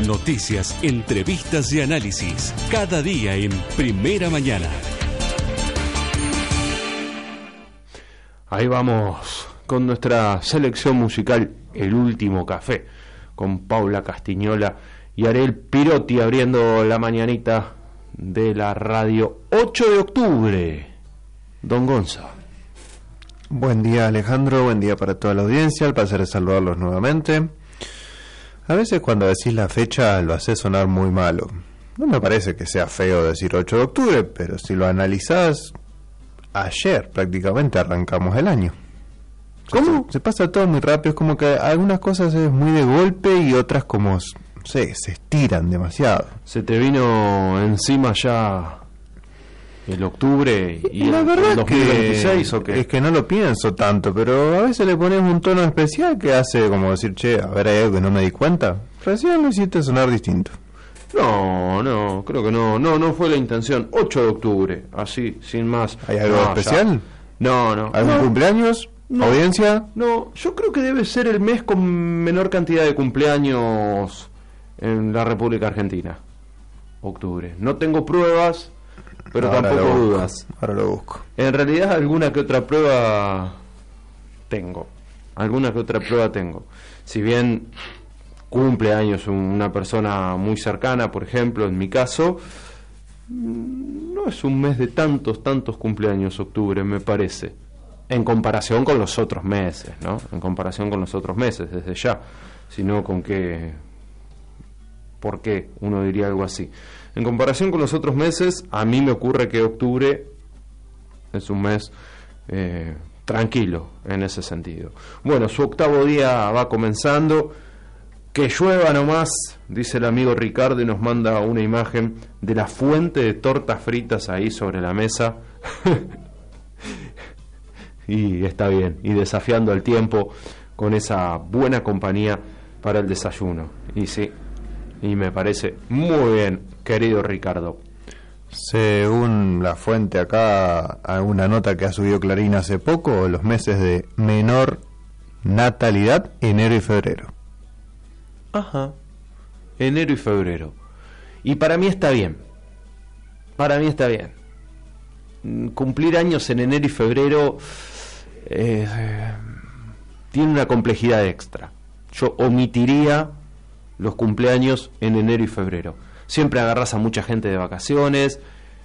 Noticias, entrevistas y análisis. Cada día en Primera Mañana. Ahí vamos con nuestra selección musical El Último Café, con Paula Castiñola y Ariel Pirotti abriendo la mañanita de la radio. 8 de octubre. Don Gonza. Buen día, Alejandro, buen día para toda la audiencia, el placer de saludarlos nuevamente. A veces cuando decís la fecha lo haces sonar muy malo. No me parece que sea feo decir 8 de octubre, pero si lo analizás, ayer prácticamente arrancamos el año. ¿Cómo? Se pasa todo muy rápido, es como que algunas cosas es muy de golpe y otras como, no sé, se estiran demasiado. Se te vino encima ya el octubre y la el verdad 2026 ¿o qué? Es que no lo pienso tanto, pero a veces le pones un tono especial que hace como decir, che, a ver, hay algo que no me di cuenta. Recién lo hiciste sonar distinto. No, creo que no fue la intención. 8 de octubre, así, sin más. ¿Hay algo especial? No. ¿Algún cumpleaños? No. ¿Audiencia? No, yo creo que debe ser el mes con menor cantidad de cumpleaños en la República Argentina. Octubre. No tengo pruebas, pero Ahora tampoco dudas. Ahora lo busco. En realidad alguna que otra prueba tengo. Si bien cumple años una persona muy cercana, por ejemplo, en mi caso, no es un mes de tantos cumpleaños octubre, me parece. En comparación con los otros meses, ¿no? En comparación con los otros meses, desde ya. Sino con qué... ¿Por qué uno diría algo así? En comparación con los otros meses, a mí me ocurre que octubre es un mes tranquilo en ese sentido. Bueno, su octavo día va comenzando. Que llueva nomás, dice el amigo Ricardo y nos manda una imagen de la fuente de tortas fritas ahí sobre la mesa. Y está bien, y desafiando al tiempo con esa buena compañía para el desayuno. Y sí, y me parece muy bien, querido Ricardo. Según la fuente acá, una nota que ha subido Clarín hace poco, los meses de menor natalidad, enero y febrero. Ajá, enero y febrero. Y para mí está bien. Cumplir años en enero y febrero tiene una complejidad extra. Yo omitiría los cumpleaños en enero y febrero. Siempre agarras a mucha gente de vacaciones,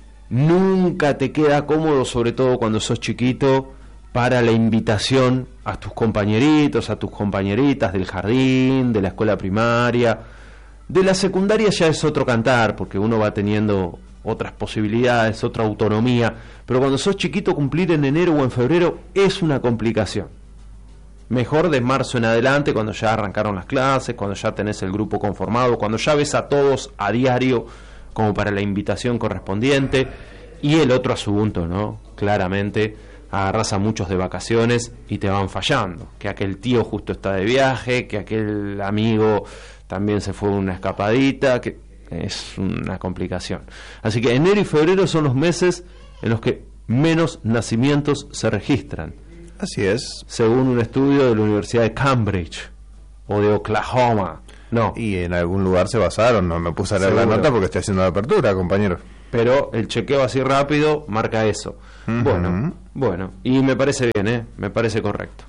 nunca te queda cómodo, sobre todo cuando sos chiquito, para la invitación a tus compañeritos, a tus compañeritas del jardín, de la escuela primaria. De la secundaria ya es otro cantar, porque uno va teniendo otras posibilidades, otra autonomía, pero cuando sos chiquito cumplir en enero o en febrero es una complicación. Mejor de marzo en adelante, cuando ya arrancaron las clases, cuando ya tenés el grupo conformado, cuando ya ves a todos a diario como para la invitación correspondiente. Y el otro asunto, ¿no? Claramente agarrás a muchos de vacaciones y te van fallando, que aquel tío justo está de viaje, que aquel amigo también se fue una escapadita, que es una complicación. Así que enero y febrero son los meses en los que menos nacimientos se registran. Así es. Según un estudio de la Universidad de Cambridge o de Oklahoma. No. Y en algún lugar se basaron, no me puse a leer la nota porque estoy haciendo la apertura, compañero. Pero el chequeo así rápido marca eso. Bueno, y me parece bien, me parece correcto.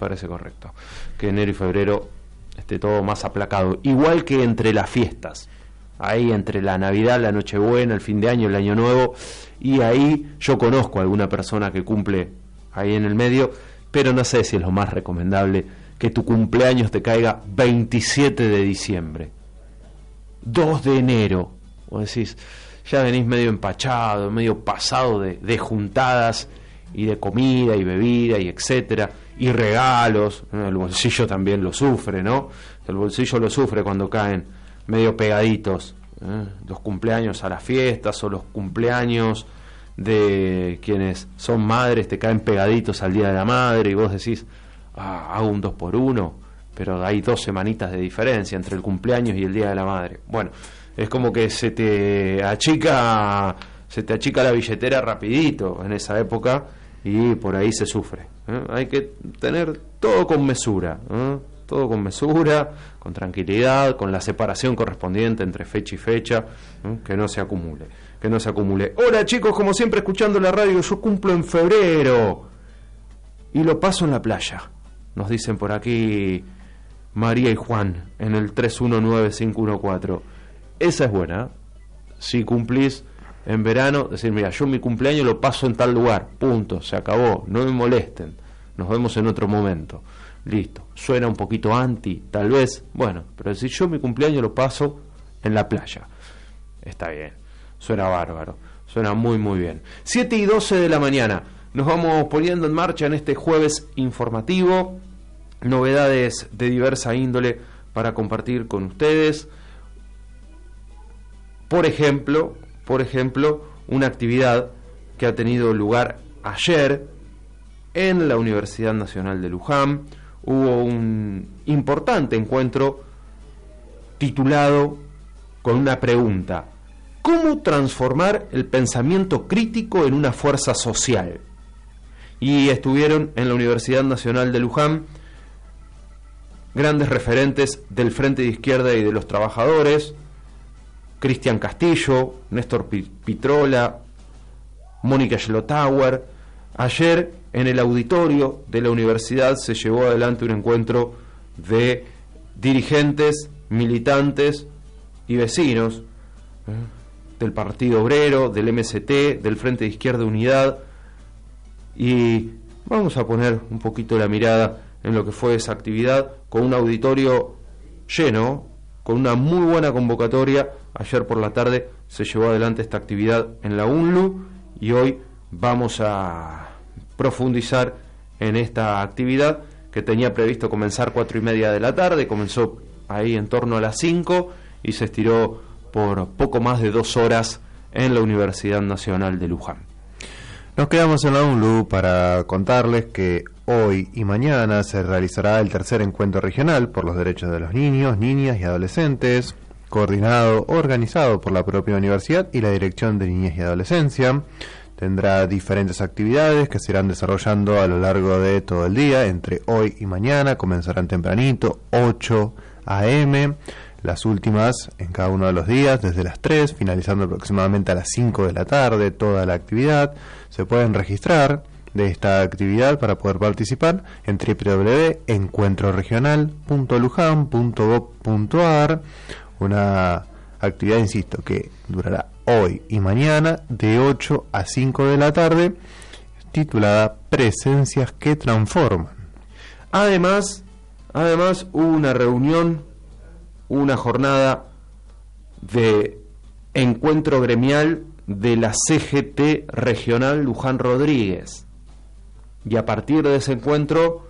Que enero y febrero esté todo más aplacado. Igual que entre las fiestas. Ahí entre la Navidad, la Nochebuena, el fin de año, el Año Nuevo. Y ahí yo conozco a alguna persona que cumple ahí en el medio, pero no sé si es lo más recomendable que tu cumpleaños te caiga 27 de diciembre. 2 de enero. O decís, ya venís medio empachado, medio pasado de juntadas y de comida y bebida y etcétera, y regalos. El bolsillo también lo sufre, ¿no? El bolsillo lo sufre cuando caen medio pegaditos, los cumpleaños a las fiestas o los cumpleaños de quienes son madres te caen pegaditos al Día de la Madre y vos decís, hago un 2x1, pero hay 2 semanitas de diferencia entre el cumpleaños y el Día de la Madre. Bueno, es como que se te achica la billetera rapidito en esa época y por ahí se sufre. Hay que tener todo con mesura, todo con mesura, con tranquilidad, con la separación correspondiente entre fecha y fecha, ¿no? Que no se acumule. Hola chicos, como siempre escuchando la radio, yo cumplo en febrero y lo paso en la playa, nos dicen por aquí María y Juan en el 319514. Esa es buena, ¿eh? Si cumplís en verano, decir, mira, yo mi cumpleaños lo paso en tal lugar, punto, se acabó, no me molesten, nos vemos en otro momento, listo. Suena un poquito anti, tal vez, bueno, pero si yo mi cumpleaños lo paso en la playa, está bien, suena bárbaro, suena muy muy bien. 7:12 de la mañana, nos vamos poniendo en marcha en este jueves informativo, novedades de diversa índole para compartir con ustedes. Por ejemplo, una actividad que ha tenido lugar ayer en la Universidad Nacional de Luján. Hubo un importante encuentro titulado con una pregunta: ¿cómo transformar el pensamiento crítico en una fuerza social? Y estuvieron en la Universidad Nacional de Luján grandes referentes del Frente de Izquierda y de los Trabajadores: Cristian Castillo, Néstor Pitrola, Mónica Schlotauer. Ayer en el auditorio de la universidad se llevó adelante un encuentro de dirigentes, militantes y vecinos del Partido Obrero, del MST, del Frente de Izquierda Unidad, y vamos a poner un poquito la mirada en lo que fue esa actividad, con un auditorio lleno, con una muy buena convocatoria. Ayer por la tarde se llevó adelante esta actividad en la UNLU y hoy vamos a profundizar en esta actividad que tenía previsto comenzar 4:30 de la tarde, comenzó ahí en torno a las 5 y se estiró por poco más de 2 horas en la Universidad Nacional de Luján. Nos quedamos en la UNLU para contarles que hoy y mañana se realizará el tercer encuentro regional por los derechos de los niños, niñas y adolescentes, organizado por la propia universidad y la Dirección de Niñez y Adolescencia. Tendrá diferentes actividades que se irán desarrollando a lo largo de todo el día. Entre hoy y mañana comenzarán tempranito, 8 a.m., las últimas en cada uno de los días desde las 3, finalizando aproximadamente a las 5 de la tarde toda la actividad. Se pueden registrar de esta actividad para poder participar en www.encuentroregional.lujan.gov.ar. Una actividad, insisto, que durará hoy y mañana de 8 a 5 de la tarde, titulada Presencias que Transforman. Además hubo una reunión, una jornada de encuentro gremial de la CGT Regional Luján Rodríguez, y a partir de ese encuentro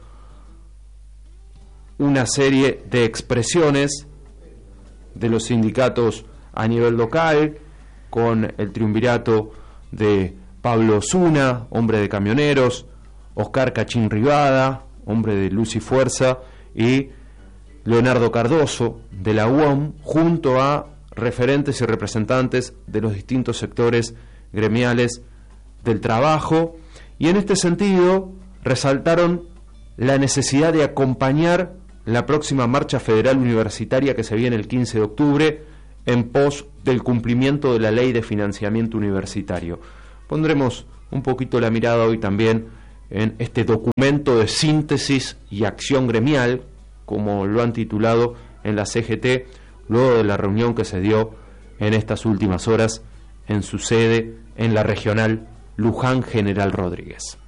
una serie de expresiones de los sindicatos a nivel local, con el triunvirato de Pablo Osuna, hombre de camioneros, Oscar Cachín Rivada, hombre de Luz y Fuerza, y Leonardo Cardoso de la UOM, junto a referentes y representantes de los distintos sectores gremiales del trabajo, y en este sentido resaltaron la necesidad de acompañar la próxima marcha federal universitaria que se viene el 15 de octubre en pos del cumplimiento de la ley de financiamiento universitario. Pondremos un poquito la mirada hoy también en este documento de síntesis y acción gremial, como lo han titulado en la CGT, luego de la reunión que se dio en estas últimas horas en su sede en la regional Luján General Rodríguez.